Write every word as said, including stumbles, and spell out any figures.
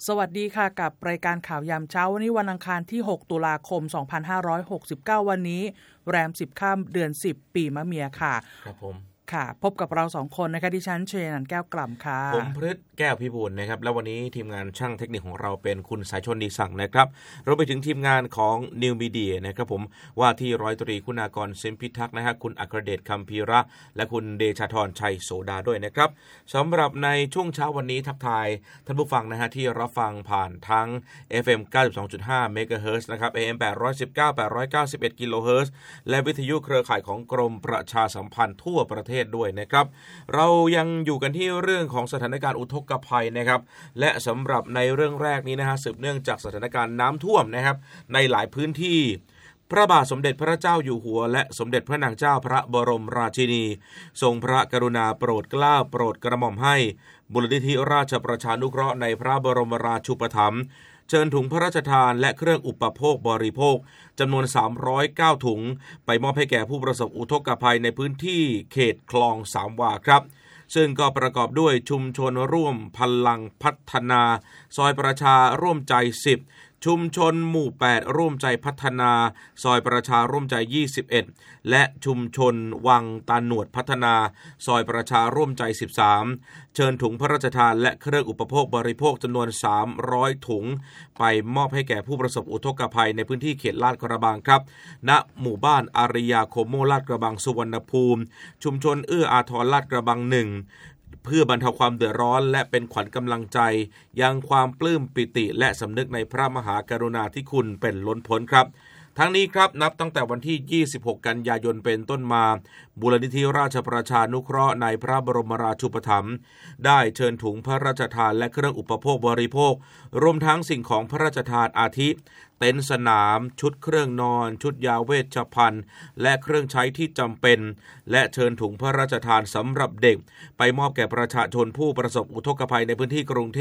สวัสดีค่ะกับรายการข่าวยามเช้าวันนี้วันอังคารที่หกตุลาคมสองพันห้าร้อยหกสิบเก้าวันนี้แรมสิบค่ำเดือนสิบปีมะเมียค่ะครับผมค่ะพบกับเราสองคนนะคะดิฉันเชนันแก้วกล่ำค่ะผมพฤทธิ์แก้วพิบูลนะครับแล้ววันนี้ทีมงานช่างเทคนิคของเราเป็นคุณสายชนดีสั่งนะครับรวมไปถึงทีมงานของ New Media นะครับผมว่าที่ร้อยตรีคุณากรเซมพิทักษ์นะฮะคุณอัครเดชคัมพีระและคุณเดชาธรชัยโสดาด้วยนะครับสำหรับในช่วงเช้าวันนี้ทักทายท่านผู้ฟังนะฮะที่รับฟังผ่านทั้ง เอฟ เอ็ม เก้าสิบสองจุดห้า เมกะเฮิรตซ์นะครับ เอ เอ็ม แปดร้อยสิบเก้า แปดร้อยเก้าสิบเอ็ด กิโลเฮิรตซ์และวิทยุเครือข่ายของกรมประชาสัมพันธ์ทั่วประเทศด้วยนะครับเรายังอยู่กันที่เรื่องของสถานการณ์อุทกภัยนะครับและสำหรับในเรื่องแรกนี้นะฮะสืบเนื่องจากสถานการณ์น้ำท่วมนะครับในหลายพื้นที่พระบาทสมเด็จพระเจ้าอยู่หัวและสมเด็จพระนางเจ้าพระบรมราชินีทรงพระกรุณาโปรดเกล้าโปรดกระหม่อมให้มูลนิธิราชประชานุเคราะห์ในพระบรมราชูปถัมภ์เชิญถุงพระราชทานและเครื่องอุปโภคบริโภคจำนวนสามร้อยเก้าถุงไปมอบให้แก่ผู้ประสบอุทกภัยในพื้นที่เขตคลองสามวาครับซึ่งก็ประกอบด้วยชุมชนร่วมพลังพัฒนาซอยประชาร่วมใจสิบชุมชนหมู่แปดร่วมใจพัฒนาซอยประชาร่วมใจยี่สิบเอ็ดและชุมชนวังตาหนวดพัฒนาซอยประชาร่วมใจสิบสามเชิญถุงพระราชทานและเครื่องอุปโภคบริโภคจำนวนสามร้อยถุงไปมอบให้แก่ผู้ประสบอุทกภัยในพื้นที่เขตลาดกระบังครับณหมู่บ้านอาริยาโคโมลาดกระบังสุวรรณภูมิชุมชนเอื้ออาทรลาดกระบังหนึ่งเพื่อบรรเทาความเดือดร้อนและเป็นขวัญกำลังใจยังความปลื้มปิติและสำนึกในพระมหากรุณาธิคุณเป็นล้นพ้นครับทั้งนี้ครับนับตั้งแต่วันที่ยี่สิบหกกันยายนเป็นต้นมามูลนิธิราชประชานุเคราะห์ในพระบรมราชูปถัมภ์ได้เชิญถุงพระราชทานและเครื่องอุปโภคบริโภครวมทั้งสิ่งของพระราชทานอาทิเต็นท์สนามชุดเครื่องนอนชุดยาเวชภัณฑ์และเครื่องใช้ที่จำเป็นและเชิญถุงพระราชทานสำหรับเด็กไปมอบแก่ประชาชนผู้ประสบอุทกภัยในพื้นที่กรุงเทพ